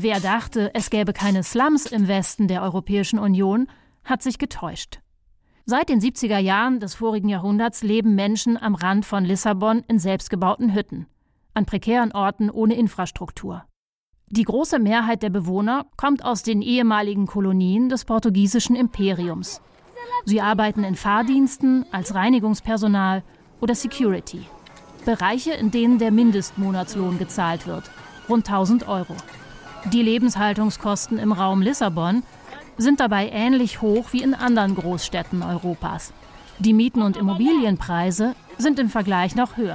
Wer dachte, es gäbe keine Slums im Westen der Europäischen Union, hat sich getäuscht. Seit den 70er Jahren des vorigen Jahrhunderts leben Menschen am Rand von Lissabon in selbstgebauten Hütten, an prekären Orten ohne Infrastruktur. Die große Mehrheit der Bewohner kommt aus den ehemaligen Kolonien des portugiesischen Imperiums. Sie arbeiten in Fahrdiensten, als Reinigungspersonal oder Security. Bereiche, in denen der Mindestmonatslohn gezahlt wird, rund 1.000 Euro. Die Lebenshaltungskosten im Raum Lissabon sind dabei ähnlich hoch wie in anderen Großstädten Europas. Die Mieten und Immobilienpreise sind im Vergleich noch höher.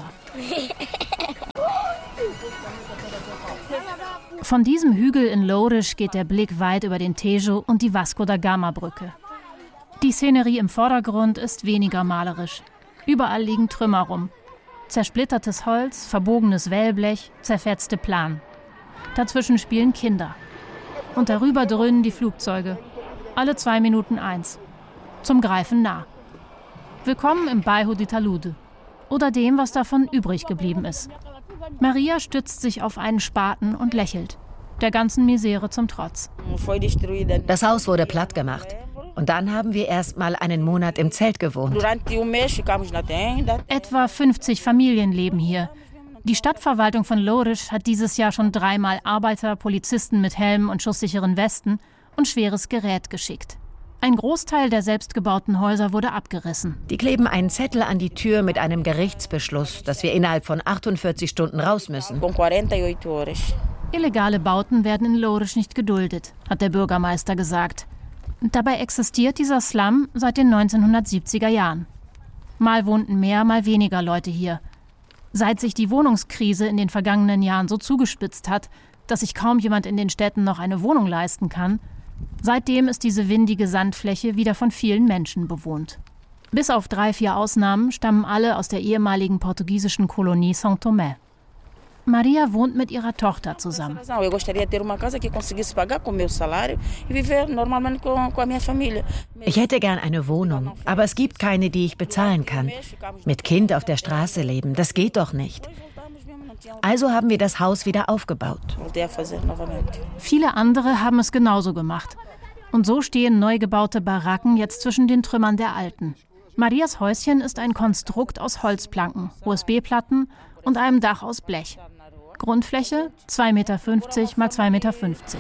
Von diesem Hügel in Loures geht der Blick weit über den Tejo und die Vasco da Gama-Brücke. Die Szenerie im Vordergrund ist weniger malerisch. Überall liegen Trümmer rum. Zersplittertes Holz, verbogenes Wellblech, zerfetzte Planen. Dazwischen spielen Kinder. Und darüber dröhnen die Flugzeuge. Alle 2 Minuten eins. Zum Greifen nah. Willkommen im Bairro de Talude. Oder dem, was davon übrig geblieben ist. Maria stützt sich auf einen Spaten und lächelt. Der ganzen Misere zum Trotz. Das Haus wurde platt gemacht. Und dann haben wir erst mal einen Monat im Zelt gewohnt. Etwa 50 Familien leben hier. Die Stadtverwaltung von Loures hat dieses Jahr schon 3-mal Arbeiter, Polizisten mit Helmen und schusssicheren Westen und schweres Gerät geschickt. Ein Großteil der selbstgebauten Häuser wurde abgerissen. Die kleben einen Zettel an die Tür mit einem Gerichtsbeschluss, dass wir innerhalb von 48 Stunden raus müssen. Illegale Bauten werden in Loures nicht geduldet, hat der Bürgermeister gesagt. Dabei existiert dieser Slum seit den 1970er Jahren. Mal wohnten mehr, mal weniger Leute hier. Seit sich die Wohnungskrise in den vergangenen Jahren so zugespitzt hat, dass sich kaum jemand in den Städten noch eine Wohnung leisten kann, seitdem ist diese windige Sandfläche wieder von vielen Menschen bewohnt. Bis auf 3-4 Ausnahmen stammen alle aus der ehemaligen portugiesischen Kolonie São Tomé. Maria wohnt mit ihrer Tochter zusammen. Ich hätte gern eine Wohnung, aber es gibt keine, die ich bezahlen kann. Mit Kind auf der Straße leben, das geht doch nicht. Also haben wir das Haus wieder aufgebaut. Viele andere haben es genauso gemacht. Und so stehen neu gebaute Baracken jetzt zwischen den Trümmern der alten. Marias Häuschen ist ein Konstrukt aus Holzplanken, USB-Platten und einem Dach aus Blech. Grundfläche 2,50 Meter mal 2,50 Meter.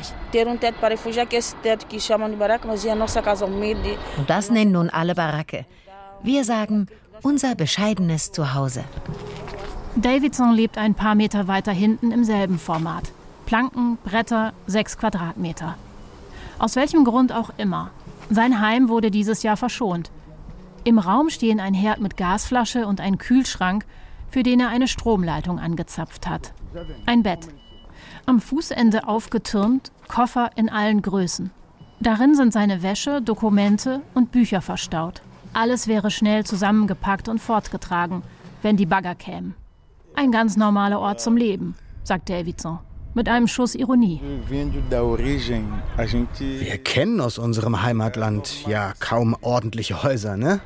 Und das nennen nun alle Baracke. Wir sagen, unser bescheidenes Zuhause. Davidson lebt ein paar Meter weiter hinten im selben Format. Planken, Bretter, 6 Quadratmeter. Aus welchem Grund auch immer. Sein Heim wurde dieses Jahr verschont. Im Raum stehen ein Herd mit Gasflasche und ein Kühlschrank, für den er eine Stromleitung angezapft hat. Ein Bett. Am Fußende aufgetürmt, Koffer in allen Größen. Darin sind seine Wäsche, Dokumente und Bücher verstaut. Alles wäre schnell zusammengepackt und fortgetragen, wenn die Bagger kämen. Ein ganz normaler Ort zum Leben, sagt Davidson, mit einem Schuss Ironie. Wir kennen aus unserem Heimatland ja kaum ordentliche Häuser, ne?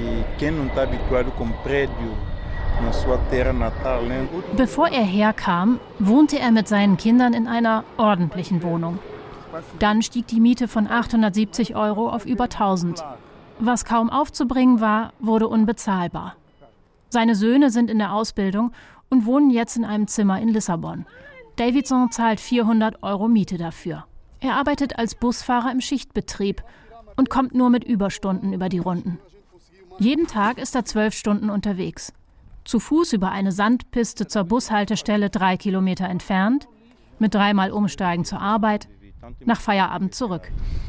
Bevor er herkam, wohnte er mit seinen Kindern in einer ordentlichen Wohnung. Dann stieg die Miete von 870 Euro auf über 1.000. Was kaum aufzubringen war, wurde unbezahlbar. Seine Söhne sind in der Ausbildung und wohnen jetzt in einem Zimmer in Lissabon. Davidson zahlt 400 Euro Miete dafür. Er arbeitet als Busfahrer im Schichtbetrieb und kommt nur mit Überstunden über die Runden. Jeden Tag ist er 12 Stunden unterwegs. Zu Fuß über eine Sandpiste zur Bushaltestelle 3 Kilometer entfernt, mit 3-mal Umsteigen zur Arbeit, nach Feierabend zurück.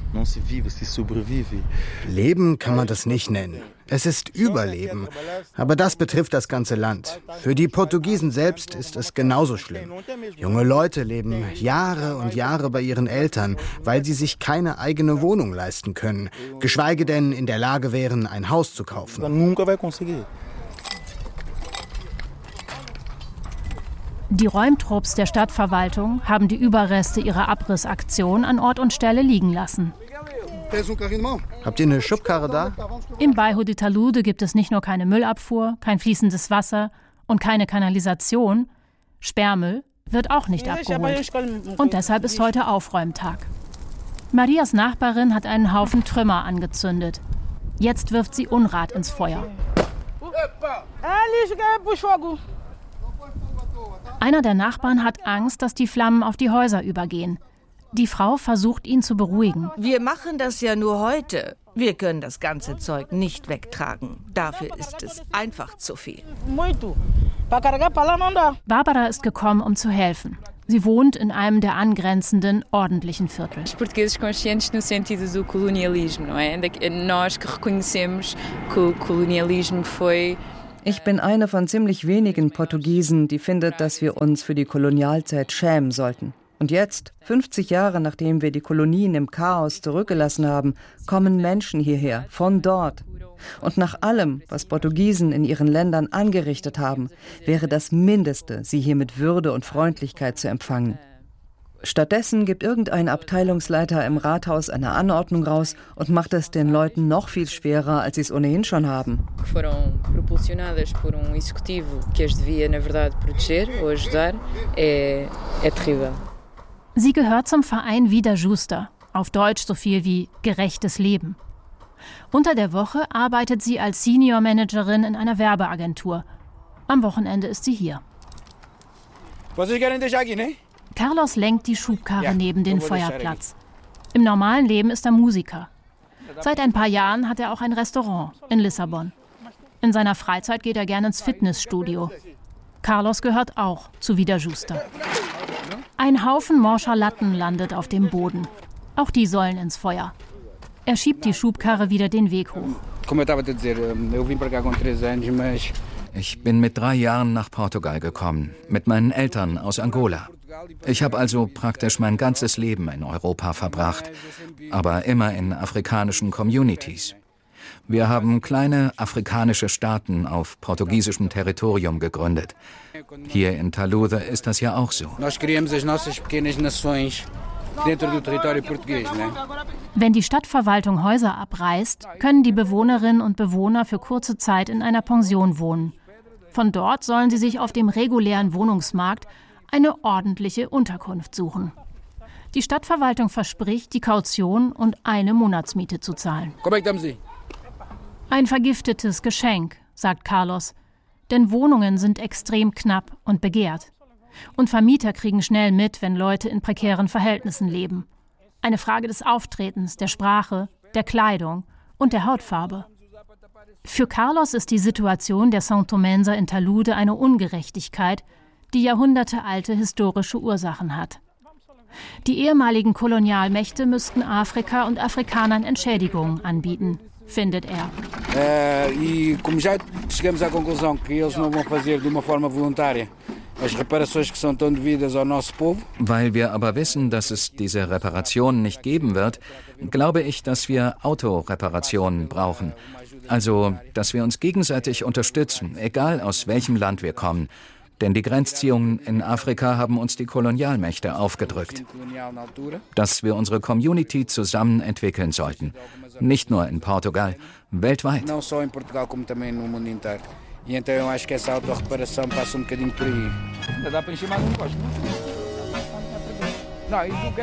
Leben kann man das nicht nennen. Es ist Überleben. Aber das betrifft das ganze Land. Für die Portugiesen selbst ist es genauso schlimm. Junge Leute leben Jahre und Jahre bei ihren Eltern, weil sie sich keine eigene Wohnung leisten können, geschweige denn in der Lage wären, ein Haus zu kaufen. Die Räumtrupps der Stadtverwaltung haben die Überreste ihrer Abrissaktion an Ort und Stelle liegen lassen. Habt ihr eine Schubkarre da? Im Bairro de Talude gibt es nicht nur keine Müllabfuhr, kein fließendes Wasser und keine Kanalisation. Sperrmüll wird auch nicht abgeholt. Und deshalb ist heute Aufräumtag. Marias Nachbarin hat einen Haufen Trümmer angezündet. Jetzt wirft sie Unrat ins Feuer. Einer der Nachbarn hat Angst, dass die Flammen auf die Häuser übergehen. Die Frau versucht, ihn zu beruhigen. Wir machen das ja nur heute. Wir können das ganze Zeug nicht wegtragen. Dafür ist es einfach zu viel. Barbara ist gekommen, um zu helfen. Sie wohnt in einem der angrenzenden, ordentlichen Viertel. Os portugueses conscientes no sentido do colonialismo, não é? Nós que reconhecemos que o colonialismo foi. Ich bin eine von ziemlich wenigen Portugiesen, die findet, dass wir uns für die Kolonialzeit schämen sollten. Und jetzt, 50 Jahre nachdem wir die Kolonien im Chaos zurückgelassen haben, kommen Menschen hierher, von dort. Und nach allem, was Portugiesen in ihren Ländern angerichtet haben, wäre das Mindeste, sie hier mit Würde und Freundlichkeit zu empfangen. Stattdessen gibt irgendein Abteilungsleiter im Rathaus eine Anordnung raus und macht es den Leuten noch viel schwerer, als sie es ohnehin schon haben. Foram propulsionadas por executivo que as devia, na verdade, proteger ou ajudar, é terrível. Sie gehört zum Verein Vida Justa, auf Deutsch so viel wie gerechtes Leben. Unter der Woche arbeitet sie als Senior Managerin in einer Werbeagentur. Am Wochenende ist sie hier. Carlos lenkt die Schubkarre neben den Feuerplatz. Im normalen Leben ist er Musiker. Seit ein paar Jahren hat er auch ein Restaurant in Lissabon. In seiner Freizeit geht er gerne ins Fitnessstudio. Carlos gehört auch zu Vida Justa. Ein Haufen morscher Latten landet auf dem Boden. Auch die sollen ins Feuer. Er schiebt die Schubkarre wieder den Weg hoch. Ich bin mit 3 Jahren nach Portugal gekommen, mit meinen Eltern aus Angola. Ich habe also praktisch mein ganzes Leben in Europa verbracht, aber immer in afrikanischen Communities. Wir haben kleine afrikanische Staaten auf portugiesischem Territorium gegründet. Hier in Talude ist das ja auch so. Wenn die Stadtverwaltung Häuser abreißt, können die Bewohnerinnen und Bewohner für kurze Zeit in einer Pension wohnen. Von dort sollen sie sich auf dem regulären Wohnungsmarkt eine ordentliche Unterkunft suchen. Die Stadtverwaltung verspricht, die Kaution und eine Monatsmiete zu zahlen. Ein vergiftetes Geschenk, sagt Carlos, denn Wohnungen sind extrem knapp und begehrt. Und Vermieter kriegen schnell mit, wenn Leute in prekären Verhältnissen leben. Eine Frage des Auftretens, der Sprache, der Kleidung und der Hautfarbe. Für Carlos ist die Situation der Santomenser in Talude eine Ungerechtigkeit, die jahrhundertealte historische Ursachen hat. Die ehemaligen Kolonialmächte müssten Afrika und Afrikanern Entschädigungen anbieten, findet er. Weil wir aber wissen, dass es diese Reparationen nicht geben wird, glaube ich, dass wir Autoreparationen brauchen. Also, dass wir uns gegenseitig unterstützen, egal aus welchem Land wir kommen. Denn die Grenzziehungen in Afrika haben uns die Kolonialmächte aufgedrückt. Dass wir unsere Community zusammen entwickeln sollten. Nicht nur in Portugal, weltweit. E então eu acho que essa autorreparação passa bocadinho por aí. Ainda dá para encher mais gosto, não? Não, e